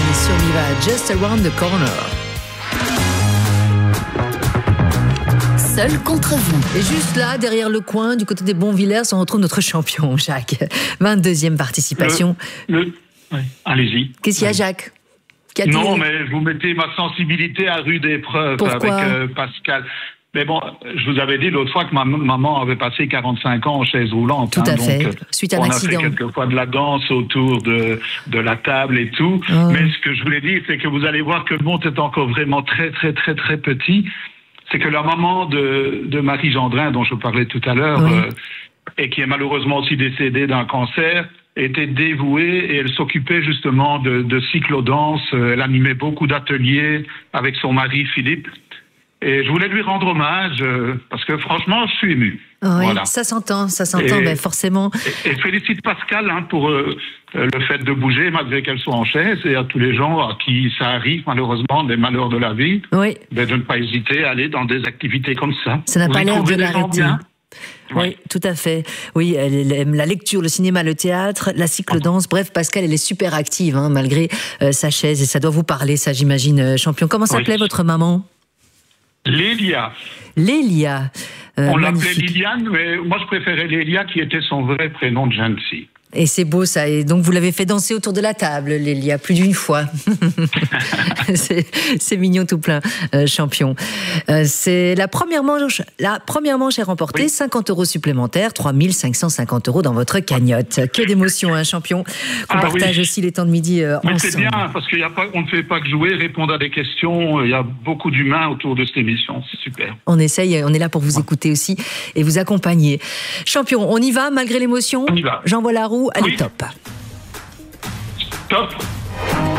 sur Viva, Just Around the Corner. Seul contre vous. Et juste là, derrière le coin, du côté des Bonvillers, on retrouve notre champion, Jacques. 22e participation. Oui. Allez-y. Qu'est-ce qu'il y a, Jacques? Non, mais vous mettez ma sensibilité à rude épreuve. Pourquoi? Avec Pascal. Mais bon, je vous avais dit l'autre fois que ma maman avait passé 45 ans en chaise roulante. Tout à fait, donc, suite à un accident. On a fait quelquefois de la danse autour de la table et tout. Oh. Mais ce que je voulais dire, c'est que vous allez voir que le monde est encore vraiment très, très, très, très petit. C'est que la maman de Marie Gendrin, dont je parlais tout à l'heure, oui. Et qui est malheureusement aussi décédée d'un cancer, était dévouée et elle s'occupait justement de cyclodance. Elle animait beaucoup d'ateliers avec son mari Philippe. Et je voulais lui rendre hommage parce que franchement, je suis ému. Oui, voilà. ça s'entend, ben forcément. Et félicite Pascal pour le fait de bouger malgré qu'elle soit en chaise, et à tous les gens à qui ça arrive malheureusement, des malheurs de la vie, oui. De ne pas hésiter à aller dans des activités comme ça. Ça n'a pas l'air de l'arrêter. Oui, tout à fait. Oui, elle aime la lecture, le cinéma, le théâtre, la cyclodance. Bref, Pascal, elle est super active malgré sa chaise, et ça doit vous parler, ça j'imagine, champion. Comment s'appelait votre maman? Lélia. Lélia. On l'appelait Liliane, mais moi je préférais Lélia qui était son vrai prénom de jeune fille. Et c'est beau ça, et donc vous l'avez fait danser autour de la table, Lélia, plus d'une fois. c'est mignon tout plein, champion. C'est la première manche est remportée, oui. 50 € supplémentaires, 3 550 € dans votre cagnotte. Que d'émotion, champion, qu'on partage aussi les temps de midi ensemble. Mais c'est bien, parce qu'on ne fait pas que jouer, répondre à des questions, il y a beaucoup d'humains autour de cette émission, c'est super. On essaye, on est là pour vous écouter aussi et vous accompagner. Champion, on y va malgré l'émotion? On y va. J'envoie la roue. Allez, top. Top.